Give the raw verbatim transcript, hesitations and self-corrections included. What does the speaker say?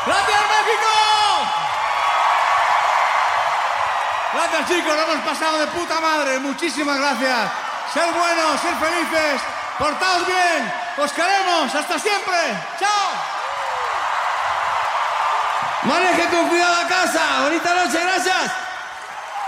¡Gracias, México! Gracias, chicos, lo hemos pasado de puta madre. Muchísimas gracias. Ser buenos, ser felices, portaos bien. Os queremos. Hasta siempre. ¡Chao! Maneje con cuidado a casa. Bonita noche, gracias.